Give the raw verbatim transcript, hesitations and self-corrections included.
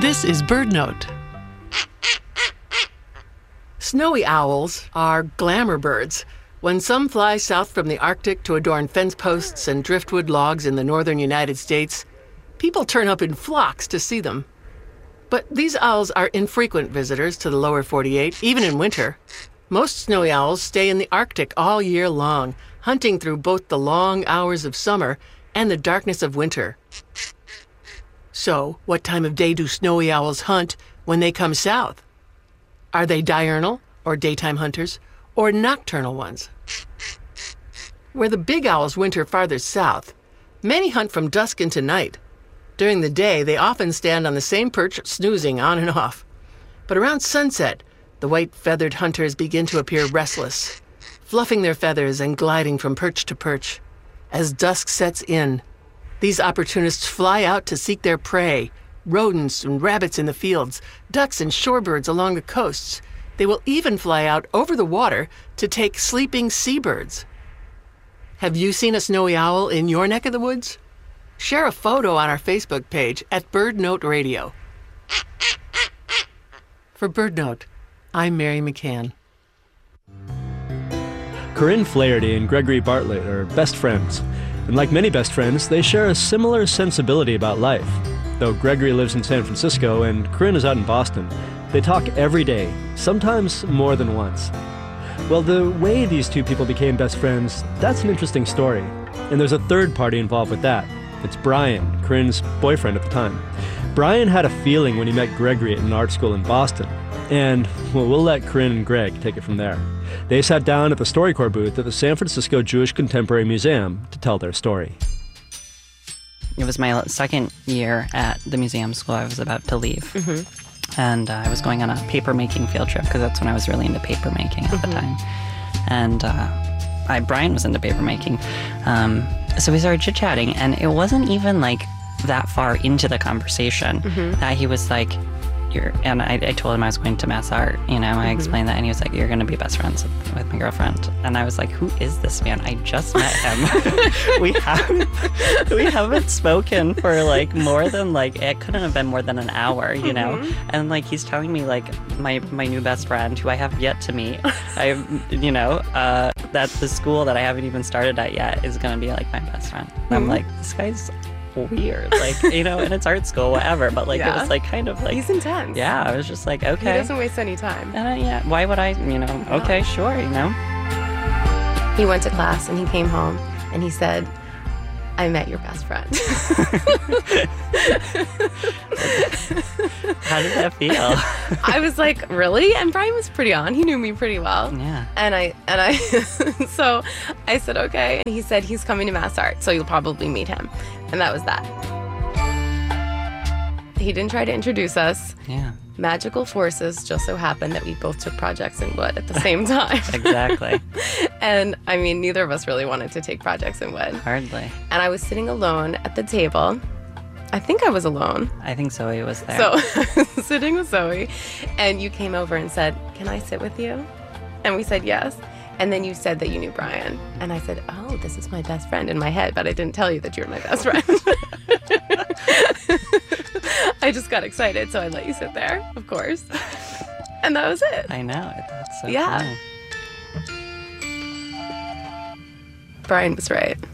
This is BirdNote. Snowy owls are glamour birds. When some fly south from the Arctic to adorn fence posts and driftwood logs in the northern United States, people turn up in flocks to see them. But these owls are infrequent visitors to the lower forty-eight, even in winter. Most snowy owls stay in the Arctic all year long, hunting through both the long hours of summer and the darkness of winter. So, what time of day do snowy owls hunt when they come south? Are they diurnal, or daytime hunters, or nocturnal ones? Where the big owls winter farther south, many hunt from dusk into night. During the day, they often stand on the same perch, snoozing on and off. But around sunset, the white-feathered hunters begin to appear restless, fluffing their feathers and gliding from perch to perch. As dusk sets in, these opportunists fly out to seek their prey, rodents and rabbits in the fields, ducks and shorebirds along the coasts. They will even fly out over the water to take sleeping seabirds. Have you seen a snowy owl in your neck of the woods? Share a photo on our Facebook page at BirdNote Radio. For BirdNote, I'm Mary McCann. Corinne Flaherty and Gregory Bartlett are best friends. And like many best friends, they share a similar sensibility about life. Though Gregory lives in San Francisco and Corinne is out in Boston, they talk every day, sometimes more than once. Well, the way these two people became best friends, that's an interesting story. And there's a third party involved with that. It's Brian, Corinne's boyfriend at the time. Brian had a feeling when he met Gregory at an art school in Boston. And, well, we'll let Corinne and Greg take it from there. They sat down at the StoryCorps booth at the San Francisco Jewish Contemporary Museum to tell their story. It was my second year at the museum school. I was about to leave. Mm-hmm. And uh, I was going on a paper-making field trip, because that's when I was really into paper-making at mm-hmm. the time. And uh, I, Brian was into paper-making. Um, so we started chit-chatting, and it wasn't even, like, that far into the conversation mm-hmm. that he was like, You're, and I, I told him I was going to Mass Art, you know, I mm-hmm. explained that, and he was like, you're going to be best friends with, with my girlfriend. And I was like, who is this man? I just met him. we haven't, we haven't spoken for like more than like, it couldn't have been more than an hour, you know? Mm-hmm. And like, he's telling me like my, my new best friend, who I have yet to meet, I, you know, uh, that the school that I haven't even started at yet is going to be like my best friend. Mm-hmm. I'm like, this guy's weird, like, you know, and it's art school, whatever, but like yeah. it was like kind of like, he's intense. Yeah, I was just like, okay, he doesn't waste any time. And uh, yeah, why would I, you know? No. Okay, sure, you know. He went to class and he came home and he said, I met your best friend. How did that feel? I was like, really? And Brian was pretty on. He knew me pretty well. Yeah. And I, and I, so I said, okay. And he said, he's coming to Mass Art, so you'll probably meet him. And that was that. He didn't try to introduce us. Yeah. Magical forces just so happened that we both took projects in wood at the same time. Exactly. And I mean, neither of us really wanted to take projects in wood. Hardly. And I was sitting alone at the table. I think I was alone. I think Zoe was there. So sitting with Zoe, and you came over and said, can I sit with you? And we said yes. And then you said that you knew Brian. And I said, oh, this is my best friend in my head, but I didn't tell you that you were my best friend. I just got excited, so I let you sit there, of course. And that was it. I know. That's so yeah. funny. Brian was right.